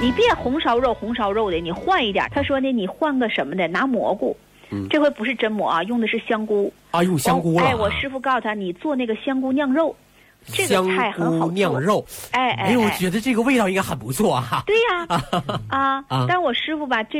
你别红烧肉的，你换一点。他说呢，你换个什么的，拿蘑菇。这回不是真蘑啊，用的是香菇啊，用香菇了。 哎，我师傅告诉他，你做那个香菇酿肉，这个菜很好做。 酿肉， 哎， 我觉得这个味道应该很不错啊。 对呀，但我师傅吧，